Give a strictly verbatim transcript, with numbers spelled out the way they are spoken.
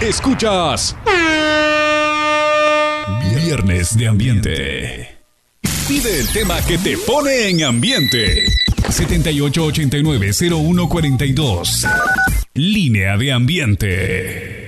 Escuchas Viernes de Ambiente. Pide el tema que te pone en ambiente. setenta y ocho ochenta y nueve cero uno cuarenta y dos. Línea de Ambiente.